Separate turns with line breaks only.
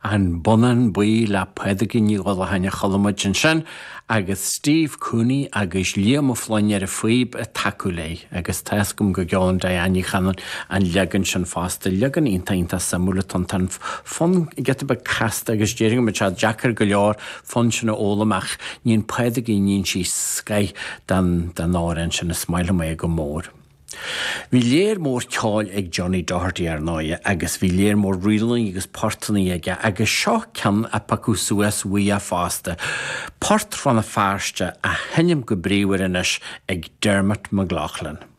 an bonan bui le pedagin go a haine cholomid sin agus Steve Cooney agus Liam O'Flynn ar a fuib a taculé agus tascum go geán Diane chanan an legan sin fásta legan intainta samúlaton tan fon get be cast agus déring me Jackar go leor fon sin ólamach níon pedagin níon sí sky dan áran sin a smaile mé go mór. Vi léir mór ceáil ag Johnny Doherty ar náide agus vi léir mór rialaí agus portaní aige agus seo cean a pacu suas wi a fásta. Port fan a fearste a henim go bríomhar inis ag Dermot McLaughlin.